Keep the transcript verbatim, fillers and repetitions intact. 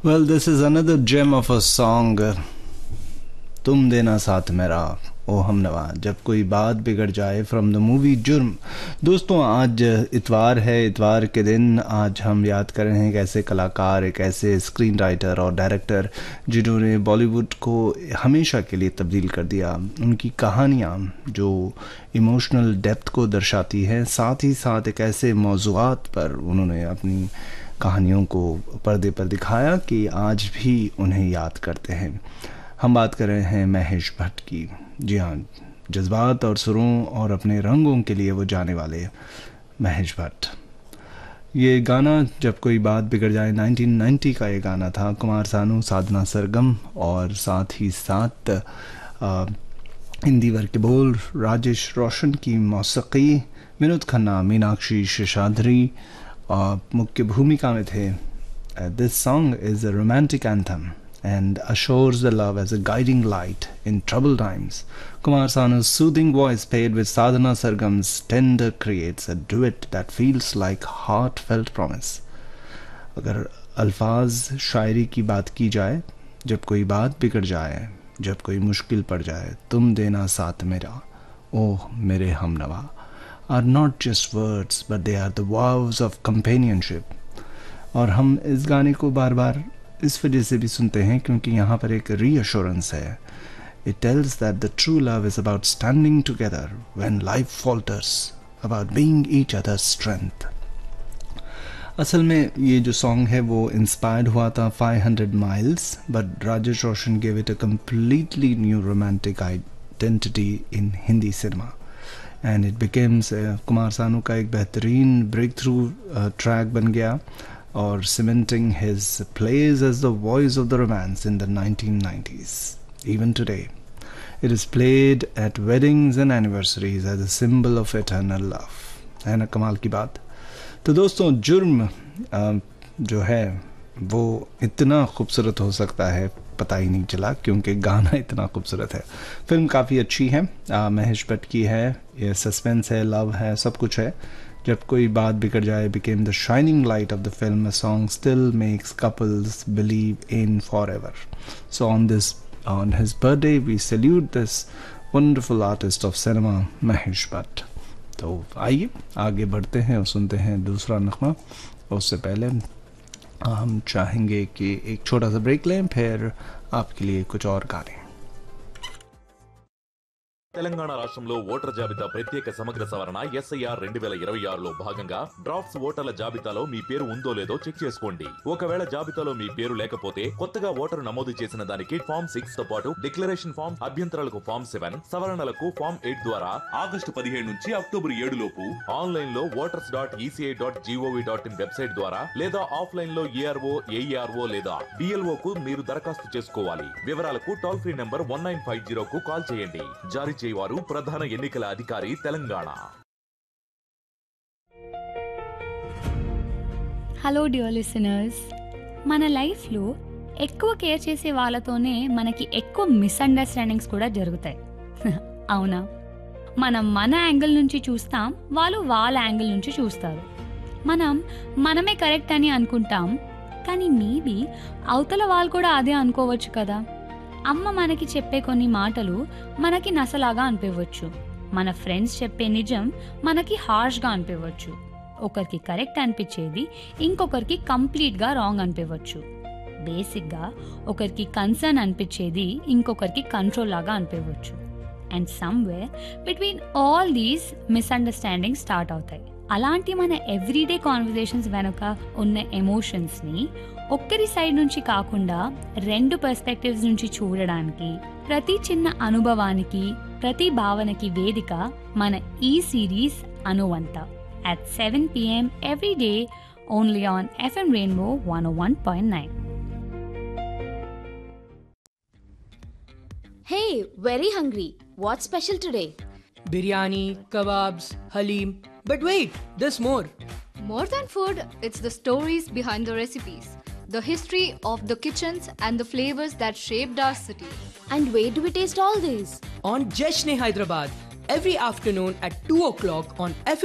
Well, this is another gem of a song. तुम देना साथ मेरा ओ हमनवा जब कोई बात बिगड़ जाए, फ्रॉम द मूवी जुर्म। दोस्तों, आज इतवार है। इतवार के दिन आज हम याद कर रहे हैं एक ऐसे कलाकार, एक ऐसे स्क्रीन राइटर और डायरेक्टर जिन्होंने बॉलीवुड को हमेशा के लिए तब्दील कर दिया। उनकी कहानियाँ जो इमोशनल डेप्थ को दर्शाती हैं, साथ ही साथ एक ऐसे मौज़ूआत पर उन्होंने अपनी कहानियों को पर्दे पर दिखाया कि आज भी उन्हें याद करते हैं। हम बात कर रहे हैं महेश भट्ट की। जी हाँ, जज्बात और सुरों और अपने रंगों के लिए वो जाने वाले महेश भट्ट। ये गाना जब कोई बात बिगड़ जाए नाइनटीन नाइंटी का ये गाना था। कुमार सानू, साधना सरगम और साथ ही साथ आ, हिंदी वर्ग के बोल, राजेश रोशन की मौसीकी, विनोद खन्ना, मीनाक्षी शेषाद्री मुख्य भूमिका में थे। This song is a romantic anthem and assures the love as a guiding light in troubled times. Kumar Sanu's soothing voice paired with Sadhana Sargam's tender creates a duet that feels like heartfelt promise. अगर अल्फाज शायरी की बात की जाए, जब कोई बात बिगड़ जाए, जब कोई मुश्किल पड़ जाए, तुम देना साथ मेरा ओह मेरे हमनवा, are not just words but they are the vows of companionship. और हम इस गाने को बार बार इस वजह से भी सुनते हैं क्योंकि यहाँ पर एक रीअश्योरेंस है। It tells that the true love is about standing together when life falters, about being each others strength. असल में ये जो सॉन्ग है वो इंस्पायर्ड हुआ था five hundred miles, but Rajesh Roshan gave it a completely new romantic identity in Hindi cinema and it becomes Kumar Sanu का एक बेहतरीन ब्रेक थ्रू ट्रैक बन गया or cementing his place as the voice of the romance in the nineteen nineties. Even today, it is played at weddings and anniversaries as a symbol of eternal love. है ना कमाल की बात। तो दोस्तों, जुर्म जो है वो इतना खूबसूरत हो सकता है पता ही नहीं चला क्योंकि गाना इतना खूबसूरत है। फिल्म काफ़ी अच्छी है, महेश भट्ट की है, ये सस्पेंस है, लव है, सब कुछ है। जब कोई बात बिगड़ जाए became the shining light of the film. A song still makes couples believe in forever. So on this, on his birthday, we salute this wonderful artist of cinema, Mahesh Bhatt. तो आइए आगे बढ़ते हैं और सुनते हैं दूसरा नगमा। उससे पहले हम चाहेंगे कि एक छोटा सा ब्रेक लें, फिर आपके लिए कुछ और गाने। తెలంగాణ రాష్ట్రంలో ఓటర్ జాబితా ప్రత్యేక సమగ్ర సవరణ ఎస్ఐఆర్ రెండు వేల ఇరవై ఆరులో భాగంగా డ్రాఫ్ట్స్ ఓటర్ల జాబితాలో మీ పేరు ఉందో లేదో చెక్ చేసుకోండి. ఒకవేళ జాబితాలో మీ పేరు లేకపోతే కొత్తగా ఓటరు నమోదు చేసిన దానికి ఫామ్ సిక్స్ తో పాటు డిక్లరేషన్ ఫామ్, అభ్యంతరాలకు ఫామ్ సెవెన్, సవరణలకు ఫామ్ ఎయిట్ ద్వారా ఆగస్టు పదిహేడు నుంచి అక్టోబర్ ఏడు లోపు ఆన్లైన్ లో voters dot ECI dot GOV dot in website ద్వారా లేదా ఆఫ్లైన్ లో ఏఆర్ఓ, ఏఈఆర్ఓ లేదా బిఎల్ఓ కు మీరు దరఖాస్తు చేసుకోవాలి. వివరాలకు toll free number one nine five zero కు కాల్ చేయండి. జారీ వారు ప్రధాన ఎన్నికల అధికారి తెలంగాణ. హలో డియర్ లిసనర్స్, మన లైఫ్లో ఎక్కువ కేర్ చేసే వాళ్ళతోనే మనకి ఎక్కువ మిస్అండర్స్టాండింగ్స్ కూడా జరుగుతాయి. అవునా? మనం మన యాంగిల్ నుంచి చూస్తాం, వాళ్ళు వాళ్ళ యాంగిల్ నుంచి చూస్తారు. మనం మనమే కరెక్ట్ అని అనుకుంటాం, కానీ మేబీ అవతల వాళ్ళు కూడా అదే అనుకోవచ్చు కదా. అమ్మ మనకి చెప్పే కొన్ని మాటలు మనకి నసలాగా అనిపించవచ్చు. మన ఫ్రెండ్స్ చెప్పే నిజం మనకి హార్ష్గా అనిపించవచ్చు. ఒకరికి కరెక్ట్ అనిపించేది ఇంకొకరికి కంప్లీట్గా రాంగ్ అనిపించవచ్చు. బేసిక్గా ఒకరికి కన్సర్న్ అనిపించేది ఇంకొకరికి కంట్రోల్ లాగా అనిపించవచ్చు. And somewhere between all these misunderstanding start అవుతాయి. అలాంటి మన ఎవ్రీడే కాన్వర్జేషన్స్ వెనుక ఉన్న ఎమోషన్స్ని ఒక్కరి సైడ్ నుంచి కాకుండా రెండు పర్స్పెక్టివ్స్ నుంచి చూడడానికి, ప్రతి చిన్న అనుభవానికి, ప్రతి భావనకి వేదిక మన ఈ series అనువంత at seven p m every day only on F M Rainbow one oh one point nine. Hey, very hungry. What's special today? Biryani, kebabs, halim. But wait, there's more. More than food, it's the stories behind the recipes, the history of the kitchens and the flavors that shaped our city. And where do we taste all these? On Jeshne Hyderabad, every afternoon at two o'clock on F M